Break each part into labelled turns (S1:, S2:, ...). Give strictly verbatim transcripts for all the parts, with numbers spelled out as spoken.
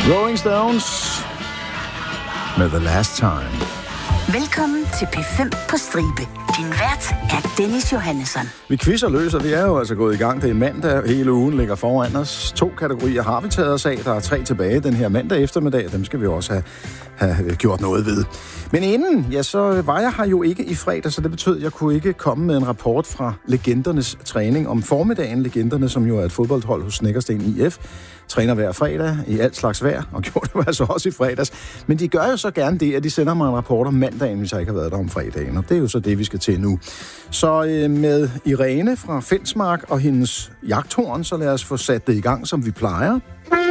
S1: Rolling Stones med The Last Time.
S2: Velkommen til P fem på stribe. Din vært er Dennis Johannesson.
S1: Vi quizzer løs, og vi er jo altså gået i gang. Det er mandag, hele ugen ligger foran os. To kategorier har vi taget os af. Der er tre tilbage den her mandag eftermiddag. Dem skal vi også have, have gjort noget ved. Men inden, ja, så var jeg her jo ikke i fredag, så det betød, at jeg kunne ikke komme med en rapport fra Legendernes træning om formiddagen. Legenderne, som jo er et fodboldhold hos Snekkersten I F, træner hver fredag i alt slags vejr, og gjorde det jo altså også i fredags. Men de gør jo så gerne det, at de sender mig en rapport om mandagen, hvis jeg ikke har været der om fredagen, og det er jo så det, vi skal til nu. Så øh, med Irene fra Fensmark og hendes jagthorn, så lad os få sat det i gang, som vi plejer.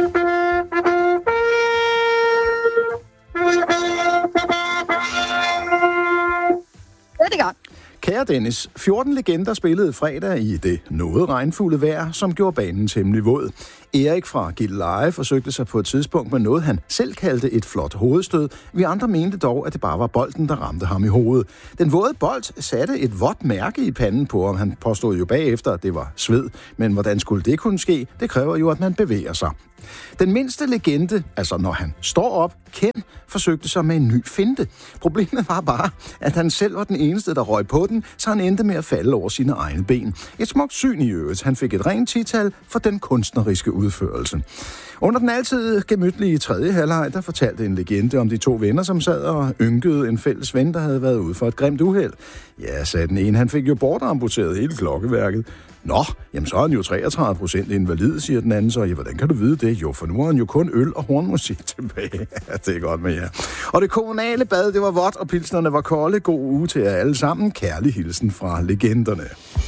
S3: Det er gang.
S1: Kære Dennis, fjorten legender spillede fredag i det noget regnfulde vejr, som gjorde banen temmelig våd. Erik fra Gilleleje forsøgte sig på et tidspunkt med noget, han selv kaldte et flot hovedstød. Vi andre mente dog, at det bare var bolden, der ramte ham i hovedet. Den våde bold satte et vådt mærke i panden på ham. Han påstod jo bagefter, at det var sved. Men hvordan skulle det kunne ske? Det kræver jo, at man bevæger sig. Den mindste legende, altså når han står op, Ken, forsøgte sig med en ny finte. Problemet var bare, at han selv var den eneste, der røg på den, så han endte med at falde over sine egne ben. Et smukt syn i øvrigt. Han fik et rent tital for den kunstneriske udførelse. Under den altid gemytlige tredje halvleg, der fortalte en legende om de to venner, som sad og ynkede en fælles ven, der havde været ude for et grimt uheld. Ja, sagde den ene, han fik jo bortamputeret hele klokkeværket. Nå, jamen så er han jo treogtredive procent invalid, siger den anden så. Ja, hvordan kan du vide det? Jo, for nu har han jo kun øl og hornmusik tilbage. Ja, det er godt med jer. Og det kommunale bad, det var vådt, og pilsnerne var kolde. God uge til jer alle sammen. Kærlig hilsen fra legenderne.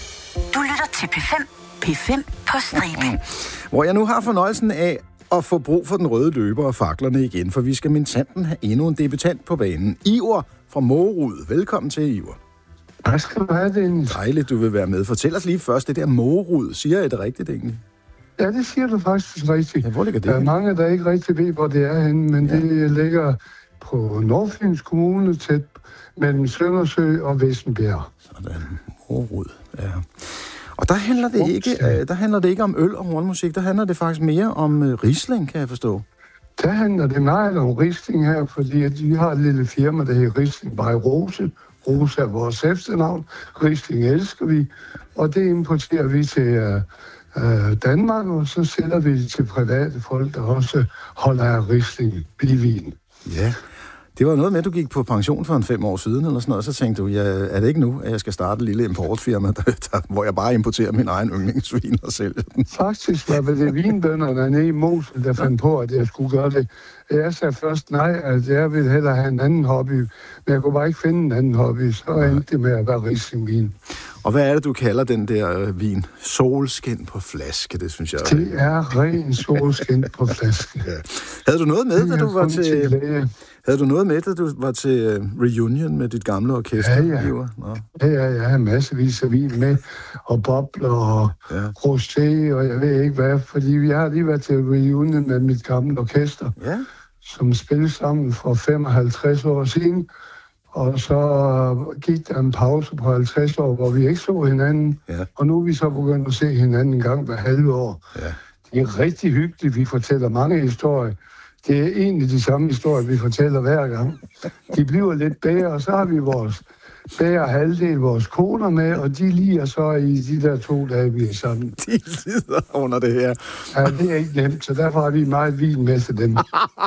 S2: Du lytter til P fem. P fem på stribe.
S1: Hvor jeg nu har fornøjelsen af at få brug for den røde løber og faklerne igen, for vi skal minsanden have endnu en debutant på banen. Iver fra Morud. Velkommen til, Iver.
S4: Hvad skal du have, Dennis?
S1: Dejligt, du vil være med. Fortæl os lige først, det der Morud. Siger jeg det rigtigt egentlig?
S4: Ja, det siger du faktisk rigtigt.
S1: Ja, hvor ligger det?
S4: Der er mange, der ikke rigtig ved, hvor det er henne, men ja. Det ligger på Nordfyns Kommune, tæt mellem Søndersø og Vissenbjerg.
S1: Sådan, Morud, ja. Og der handler det ikke, der handler det ikke om øl og hornmusik, der handler det faktisk mere om uh, Riesling, kan jeg forstå.
S4: Der handler det meget om Riesling her, fordi at vi har et lille firma, der hedder Riesling by Rose. Rose er vores efternavn. Riesling elsker vi, og det importerer vi til uh, Danmark, og så sælger vi det til private folk, der også holder af Riesling bilvin.
S1: Ja. Det var noget med, at du gik på pension for en fem år siden, eller sådan noget, så tænkte du, ja, er det ikke nu, at jeg skal starte et lille importfirma, der, der, hvor jeg bare importerer min egen yndlingsvin og sælger den?
S4: Faktisk var det vinbønderne nede i Mosel, der fandt på, at jeg skulle gøre det. Jeg sagde først nej, at jeg ville hellere have en anden hobby, men jeg kunne bare ikke finde en anden hobby, så endte det med at være Riesling-vin.
S1: Og hvad er det, du kalder den der øh, vin? Solskin på flaske, det synes jeg.
S4: Det er ren solskin på flaske.
S1: Ja. Havde du noget med, da du var til... til Havde du noget med, da du var til uh, reunion med dit gamle orkester?
S4: Ja, ja.
S1: Nå.
S4: Ja, ja, jeg har massevis af vin med, og bobler, og ja. Rosé, og jeg ved ikke hvad, fordi vi har lige været til reunion med mit gamle orkester, ja. Som spillede sammen for femoghalvtreds år siden, og så gik der en pause på halvtreds år, hvor vi ikke så hinanden, ja. Og nu er vi så begyndt at se hinanden en gang hver halve år. Ja. Det er rigtig hyggeligt, vi fortæller mange historier. Det er egentlig de samme historier, vi fortæller hver gang. De bliver lidt bedre, og så har vi vores bedre halvdel, vores koner med, og de lider så i de der to dage, vi er sammen.
S1: De lider under det her.
S4: Ja, det er ikke nemt, så derfor har vi meget vin med til dem.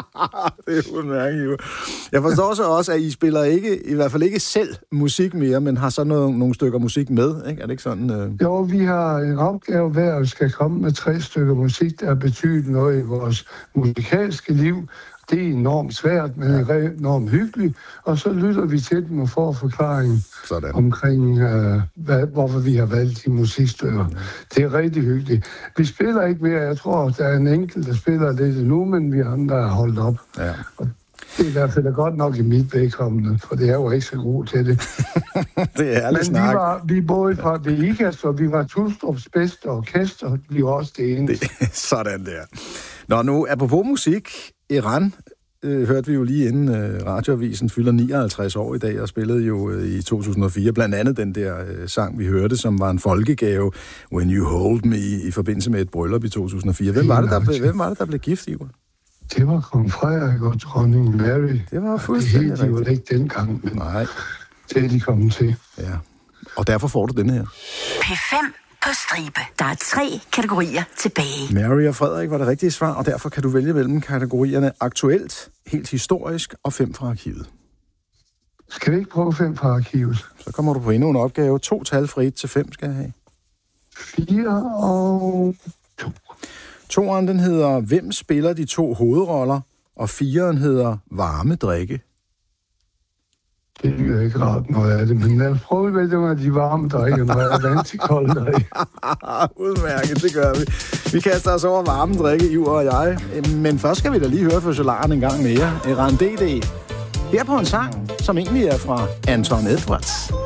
S1: Det er udmærket. Jeg forstår så også, at I spiller ikke, i hvert fald ikke selv musik mere, men har så nogle, nogle stykker musik med, ikke? Er det ikke sådan? Øh...
S4: Jo, vi har en opgave hver, og skal komme med tre stykker musik, der har betydet noget i vores musikalske liv. Det er enormt svært, men enormt hyggeligt. Og så lytter vi til dem og får forklaring Sådan. omkring, øh, hvad, hvorfor vi har valgt de musikstykker. Ja. Det er rigtig hyggeligt. Vi spiller ikke mere. Jeg tror, der er en enkelt, der spiller lidt nu, men vi andre har holdt op. Ja. Og det er i hvert fald godt nok i mit vedkommende, for det er jo ikke så god til det.
S1: Det er ærligt snak.
S4: Men vi var vi boede fra det ikast, og vi var Tulstrups bedste orkester. Vi var også det eneste.
S1: Det, sådan der. Nå, nu, apropos musik, Iran, øh, hørte vi jo lige inden øh, radioavisen fylder nioghalvtreds år i dag, og spillede jo øh, i to tusind og fire blandt andet den der øh, sang, vi hørte, som var en folkegave, When You Hold Me, i forbindelse med et bryllup i to tusind og fire. Hvem var det, der blev, hvem var det, der blev gift, Iver?
S4: Det var kong Frederik og dronning Mary.
S1: Det var fuldstændig
S4: rigtigt. Det var ikke dengang, men
S1: nej,
S4: det er de kommet til.
S1: Ja, og derfor får du den her.
S2: P fem på stribe. Der er tre kategorier tilbage.
S1: Mary og Frederik var det rigtige svar, og derfor kan du vælge mellem kategorierne aktuelt, helt historisk og fem fra arkivet.
S4: Skal vi ikke prøve fem fra arkivet?
S1: Så kommer du på endnu en opgave. To tal fra et til fem skal jeg have.
S4: Fire og to.
S1: Toeren, den hedder Hvem spiller de to hovedroller? Og fireren hedder Varme drikke.
S4: Det er ikke ret noget af det, men lad os prøve at vælge mig de varme drikke, når jeg er vant til kolde drikke.
S1: Udmærket, det gør vi. Vi kaster os over varme drikke, Iver og jeg. Men først skal vi da lige høre fødselaren en gang mere. Rand D D. Her på en sang, som egentlig er fra Anton Edwards.